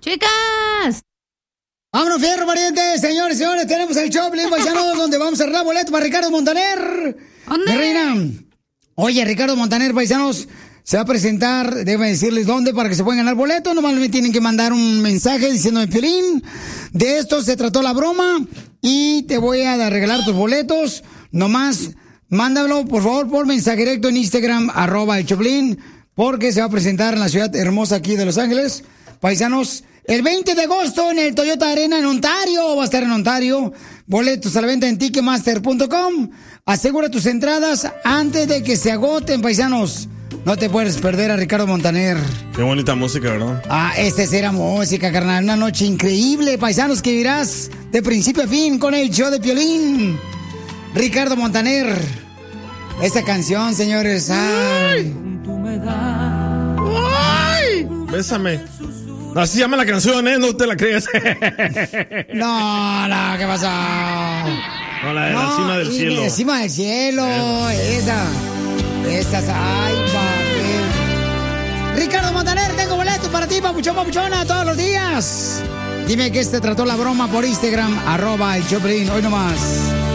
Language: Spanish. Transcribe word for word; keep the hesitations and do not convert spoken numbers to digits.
¡Chicas! ¡Vámonos, fierro, parientes! Señores, señores, tenemos el Choplin, paisanos, donde vamos a arreglar boleto para Ricardo Montaner. ¿Dónde? Mi reina. Oye, Ricardo Montaner, paisanos, se va a presentar, déjame decirles dónde para que se puedan ganar boletos. Nomás me tienen que mandar un mensaje diciéndome, Piolín, de esto se trató la broma y te voy a regalar tus boletos. Nomás, mándalo, por favor, por mensaje directo en Instagram, arroba el Choplin, porque se va a presentar en la ciudad hermosa aquí de Los Ángeles. Paisanos, el veinte de agosto en el Toyota Arena en Ontario, va a estar en Ontario. Boletos a la venta en ticketmaster punto com. Asegura tus entradas antes de que se agoten, paisanos. No te puedes perder a Ricardo Montaner. Qué bonita música, ¿verdad? Ah, esta será música, carnal. Una noche increíble, paisanos, que vivirás de principio a fin con el show de Piolín. Ricardo Montaner. Esta canción, señores. Ay. ¡Ay! Bésame. Así se llama la canción, ¿eh? No te la creas. No, no, ¿qué pasó? No, la de no, la cima del y cielo. De cima del cielo, esa. Esas, ay, papi. Ricardo Montaner, tengo boletos para ti, papuchón, papuchona, todos los días. Dime que este trató la broma por Instagram, arroba el Choplin, hoy nomás.